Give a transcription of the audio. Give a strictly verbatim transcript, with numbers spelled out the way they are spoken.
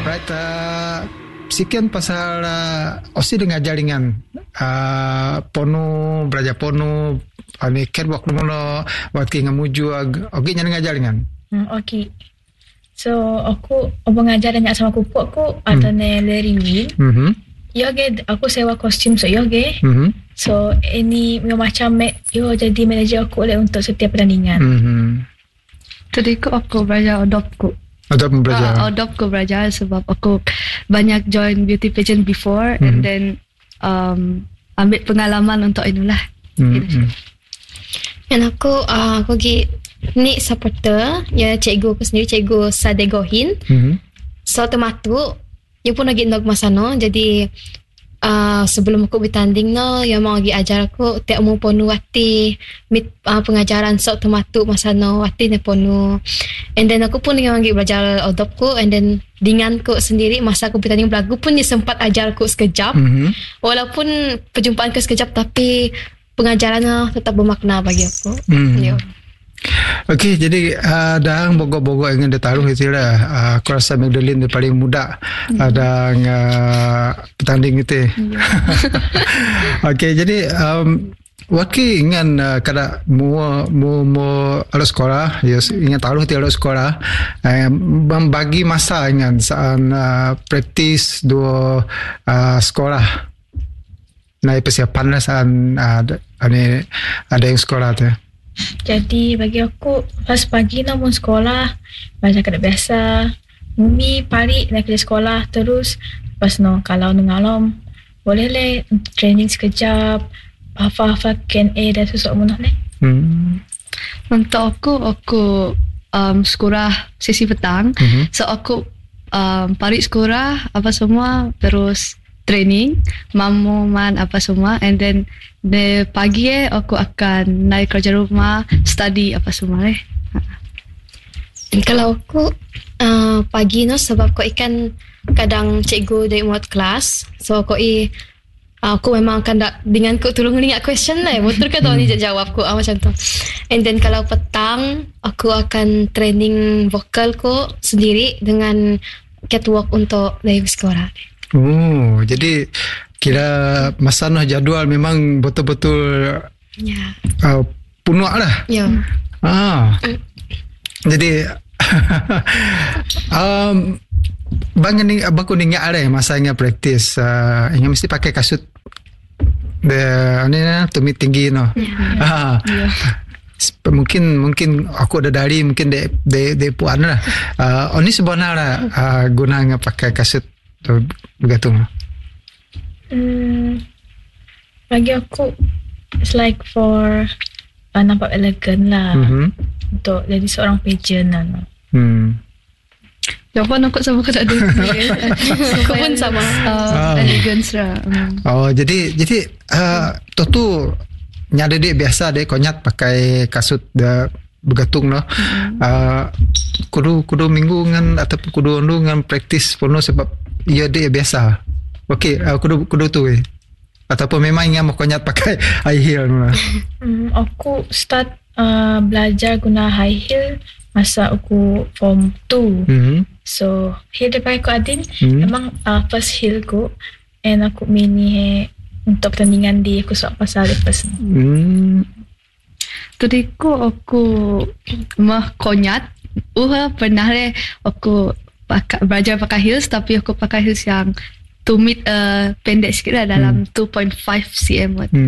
Right, uh, sekian pasal uh, Osi dengan jaringan uh, Pono, belajar Pono, ani catwalk mula waktu ngamuju ogi nya dengan jaringan. Hmm, okey. So aku obang ngajar dengan sama kupuk aku ada hmm. ne Larry Win. Mhm. Yo ge aku sewa kostum so yo ge. Mhm. So ini macam yo jadi manager aku oleh untuk setiap pertandingan. Mhm. Tadi aku aku belajar adopt ku. Adopt belajar. Uh, adopt ku belajar sebab aku banyak join beauty pageant before mm-hmm. and then um, ambil pengalaman untuk inilah. Mm-hmm. Dan aku uh, aku pergi ni supporter ya cikgu aku sendiri, cikgu Sadegohin. Mm-hmm. So tematu dia pun lagi nak masano jadi Uh, sebelum aku bertanding no yang mau lagi ajar aku tiap mu ponu wati mit uh, pengajaran sok tematu masa no wati ne ponu and then aku pun yang lagi belajar adopt ku and then dengan ku sendiri masa aku bertanding belagu pun dia sempat ajar aku sekejap mm-hmm. walaupun perjumpaan ke sekejap tapi pengajarannya tetap bermakna bagi aku. Mm-hmm. Yo. Okey, jadi uh, dah bogok-bogok ingin ditaruh itu lah. Uh, aku rasa Magdalene dia paling muda mm. ada uh, petanding itu. Yeah. Okey, jadi um, Waki ingin uh, kada mu mu mu ala sekolah, ya ingin taruh di ala sekolah, uh, membagi masa ingin saat uh, praktis dua uh, sekolah. Nah, persiapan lah saat uh, ada ada yang sekolah tu. Jadi bagi aku pas pagi namun sekolah macam kada biasa Mumi pari nak kerja sekolah terus pas no kalau nengalom boleh le training sekejap hafal-hafal Q and A dan susuk munah le. Hmm. Untuk aku aku um, sekolah sesi petang. Mm-hmm. So aku um, pari sekolah apa semua terus training, mamu man apa semua and then de pagi eh aku akan naik kerja rumah, study apa semua eh. Dan kalau aku uh, pagi no sebab ko ikan kadang cikgu dari muat kelas, so ko i uh, aku memang akan da, dengan ko tolong ingat question lah, betul ke tahu ni jawab ko ah, macam tu. And then kalau petang aku akan training vokal ko sendiri dengan catwalk untuk dari sekolah. Oh, jadi kira masa noh jadual memang betul-betul ya. Uh, penuh lah. Ya. Ah. Mm. Jadi um, bang ni abang kuning ada masanya praktis uh, yang mesti pakai kasut de ni na tumit tinggi no. Ya. Ah. Ya. Mungkin mungkin aku ada dari mungkin de de de puan lah. Uh, oni sebenarnya uh, guna pakai kasut begitu. Hmm, bagi aku it's like for uh, nampak elegan lah mm-hmm. untuk jadi seorang pageant lah. Hmm. Jawapan aku sama kata ada. Aku pun sama uh, oh. elegance lah. Hmm. Oh jadi jadi uh, tu tu nyada dia biasa dia konyat pakai kasut dia bergantung no. Mm-hmm. Uh, kudu kudu minggu ngan ataupun kudu andu ngan praktis penuh sebab ia dia biasa. Okey, uh, kudu kudu tu eh. Ataupun memang ingat mau konyat pakai high heel mula. Hmm, aku start uh, belajar guna high heel masa aku form two. Mm-hmm. So, heel daripada aku adin mm-hmm. memang uh, first heel ku and aku mini he untuk pertandingan di aku suap pasal lepas. Hmm. Tadi ku aku mah konyat. Uh, pernah le aku pakai, belajar pakai heels tapi aku pakai heels yang tumit uh, pendek sikit lah dalam hmm. two point five centimeter. Hmm.